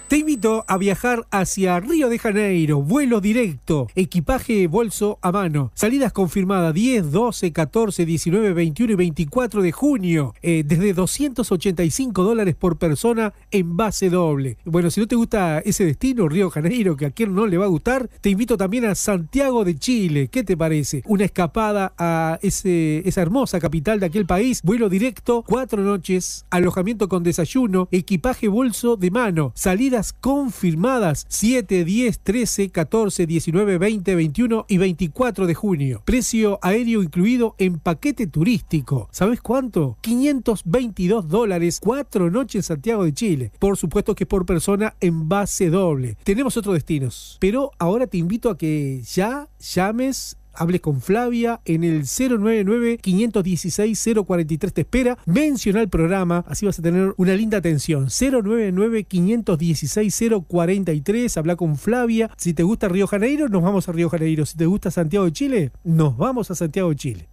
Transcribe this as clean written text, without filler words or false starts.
Te invito a viajar hacia Río de Janeiro, vuelo directo, equipaje bolso a mano. Salidas confirmadas 10, 12, 14, 19, 21 y 24 de junio. Desde $285 por persona en base doble. Bueno, si no te gusta ese destino, Río de Janeiro, que a quien no le va a gustar, te invito también a Santiago de Chile. ¿Qué te parece? Una escapada a esa hermosa capital de aquel país. Vuelo directo, 4 noches, alojamiento con desayuno, equipaje bolso de mano. Salidas confirmadas 7, 10, 13, 14, 19, 20, 21 y 24 de junio. Precio aéreo incluido en paquete turístico. ¿Sabes cuánto? $522, 4 noches en Santiago de Chile. Por supuesto que es por persona en base doble. Tenemos otros destinos, pero ahora te invito a que ya llames, hables con Flavia en el 099-516-043. Te espera. Menciona el programa, así vas a tener una linda atención. 099-516-043. Habla con Flavia. Si te gusta Río de Janeiro, nos vamos a Río de Janeiro. Si te gusta Santiago de Chile, nos vamos a Santiago de Chile.